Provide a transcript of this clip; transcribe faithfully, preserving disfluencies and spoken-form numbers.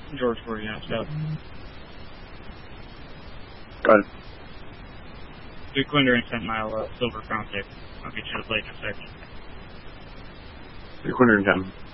George for you, so. Got it. Three Quinder and Ten Mile, uh, Silver Crown Tip. I'll get you the plate in a second. Three Quinder and Ten.